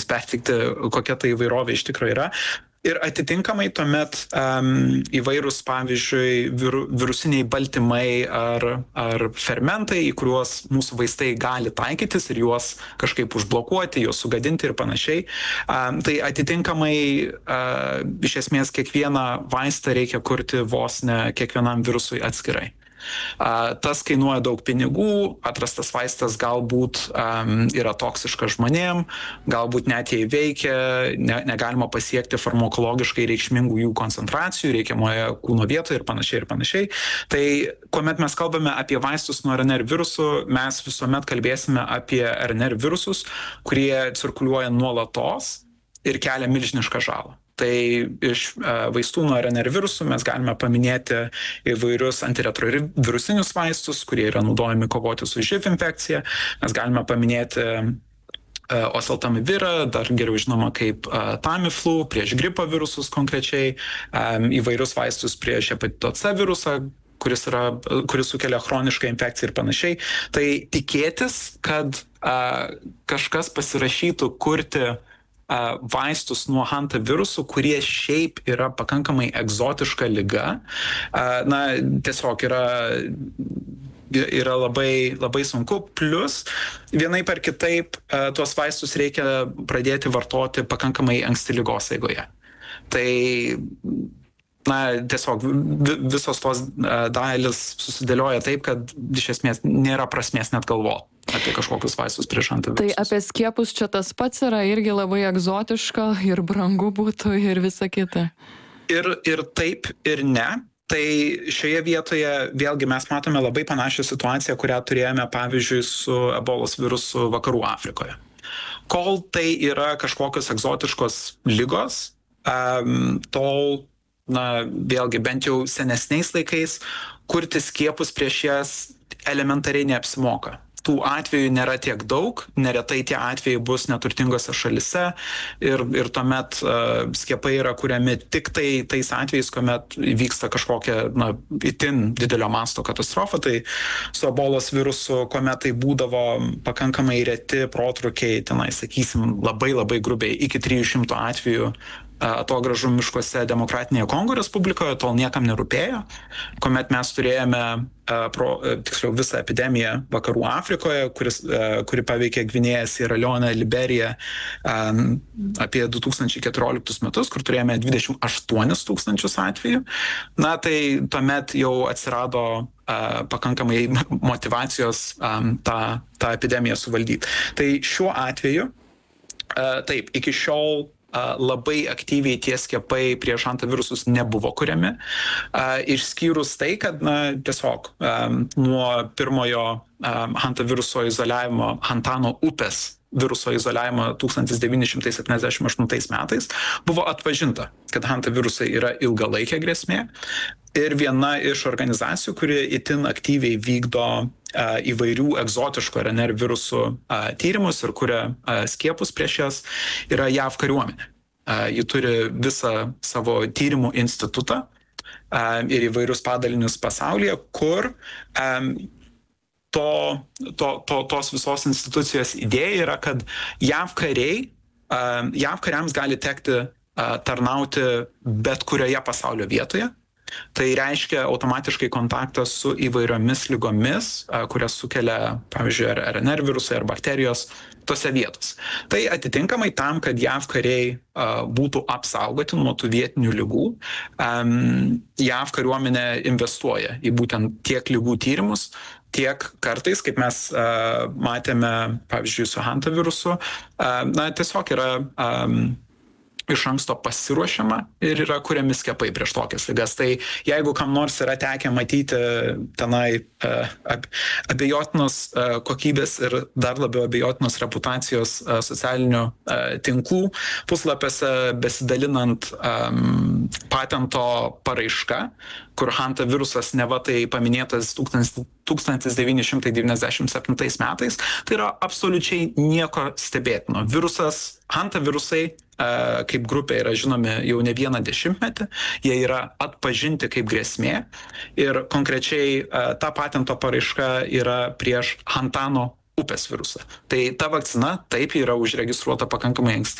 perteikti, kokia ta įvairovė iš tikrųjų yra. Ir atitinkamai tuomet įvairūs, pavyzdžiui, virusiniai baltymai ar fermentai, į kuriuos mūsų vaistai gali taikytis ir juos kažkaip užblokuoti, juos sugadinti ir panašiai. Tai atitinkamai iš esmės kiekvieną vaistą reikia kurti vos ne kiekvienam virusui atskirai. Tas kainuoja daug pinigų, atrastas vaistas galbūt yra toksiškas žmonėm, galbūt net jei veikia, negalima pasiekti farmakologiškai reikšmingų jų koncentracijų reikiamoje kūno vietoje ir panašiai. Tai kuomet mes kalbame apie vaistus nuo RNR virusų, mes visuomet kalbėsime apie RNR virusus, kurie cirkuliuoja nuolatos ir kelia milžinišką žalą. Tai iš vaistų nuo RNR virusų mes galime paminėti įvairius antiretrovirusinius vaistus, kurie yra naudojami kovoti su živ infekcija. Mes galime paminėti oseltamivirą, dar geriau žinoma kaip Tamiflu, prieš gripo virusus konkrečiai, įvairius vaistus prieš hepatito C virusą, kuris sukelia chronišką infekciją ir panašiai. Tai tikėtis, kad kažkas pasirašytų kurti vaistus nuo hantavirusų, kurie šiaip yra pakankamai egzotiška liga, tiesiog yra labai sunku. Plus, vienaip ar kitaip, tuos vaistus reikia pradėti vartoti pakankamai anksti ligos eigoje. Tai tiesiog visos tos dalis susidėlioja taip, kad iš esmės nėra prasmės net galvoti apie kažkokius vaistus prieš hantavirusus. Tai apie skiepus čia tas pats yra, irgi labai egzotiška ir brangu būtų ir visa kita. Ir taip, ir ne. Tai šioje vietoje vėlgi mes matome labai panašią situaciją, kurią turėjome, pavyzdžiui, su ebolos virusu Vakarų Afrikoje. Kol tai yra kažkokios egzotiškos ligos, tol vėlgi, bent jau senesniais laikais, kurti skiepus prieš jas elementariai neapsimoka. Tų atvejų nėra tiek daug, neretai tie atvejai bus neturtingose šalise ir tuomet skiepai yra kuriami tik tais atvejais, kuomet vyksta kažkokia itin didelio masto katastrofa. Tai su ebolos virusu, kuomet tai būdavo pakankamai reti protrukiai, sakysim, labai grubiai iki 300 atvejų atogražų miškuose Demokratinėje Kongo Respublikoje, tol niekam nerūpėjo. Kuomet mes turėjome tiksliau visą epidemiją Vakarų Afrikoje, kuri paveikė Gvinėją, Sierra Leone, Liberiją apie 2014 metus, kur turėjome 28 tūkstančius atvejų. Tai tuomet jau atsirado pakankamai motyvacijos tą epidemiją suvaldyti. Tai šiuo atveju, taip, iki šiol labai aktyviai tie skiepai prieš hantavirusus nebuvo kuriami, išskyrus tai, kad tiesiog nuo pirmojo hantaviruso izoliavimo, Hantano upės viruso izoliavimo 1978 metais buvo atpažinta, kad hantavirusai yra ilgalaikė grėsmė. Ir viena iš organizacijų, kuri itin aktyviai vykdo įvairių egzotiškų RNR virusų tyrimus ir kuria skiepus prieš jas, yra JAV kariuomenė. Ji turi visą savo tyrimų institutą ir įvairius padalinius pasaulyje, kur tos visos institucijos idėja yra, kad JAV kariams gali tekti tarnauti bet kurioje pasaulio vietoje. Tai reiškia automatiškai kontaktas su įvairiomis ligomis, kurias sukelia, pavyzdžiui, ar RNR virusai, ar bakterijos tose vietos. Tai atitinkamai tam, kad JAV kariai būtų apsaugoti nuo tų vietinių ligų, JAV kariuomenė investuoja į būtent tiek ligų tyrimus, tiek kartais, kaip mes matėme, pavyzdžiui, su hantavirusu, tiesiog yra iš anksto pasiruošiama ir yra kuriami skiepai prieš tokias ligas. Tai jeigu kam nors yra tekę matyti tenai abejotinos kokybės ir dar labiau abejotinos reputacijos socialinių tinklų puslapiuose besidalinant patento paraiška, kur hantavirusas neva tai paminėtas 1997 metais, tai yra absoliučiai nieko stebėtino. Hantavirusai kaip grupė yra žinomi jau ne vieną dešimtmetį, jie yra atpažinti kaip grėsmė ir konkrečiai ta patento paraiška yra prieš Hantano upės virusą. Tai ta vakcina taip yra užregistruota pakankamai anksti.